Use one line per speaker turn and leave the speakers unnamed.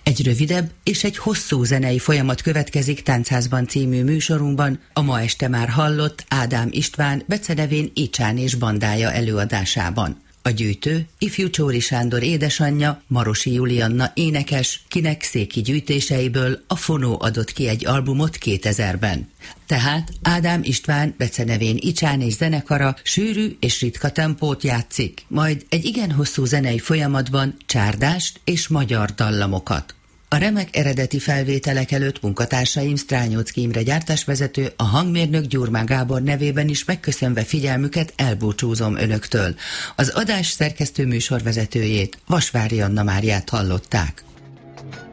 Egy rövidebb és egy hosszú zenei folyamat következik Táncházban című műsorunkban, a ma este már hallott Ádám István becenevén Icsán és bandája előadásában. A gyűjtő ifjú Csóri Sándor édesanyja, Marosi Julianna énekes, kinek széki gyűjtéseiből a Fonó adott ki egy albumot 2000-ben. Tehát Ádám István becenevén Icsán és zenekara sűrű és ritka tempót játszik, majd egy igen hosszú zenei folyamatban csárdást és magyar dallamokat. A remek eredeti felvételek előtt munkatársaim Strányóczky Imre gyártásvezető, a hangmérnök Gyurmán Gábor nevében is megköszönve figyelmüket elbúcsúzom önöktől. Az adás szerkesztő műsorvezetőjét, Vasvári Anna Máriát hallották.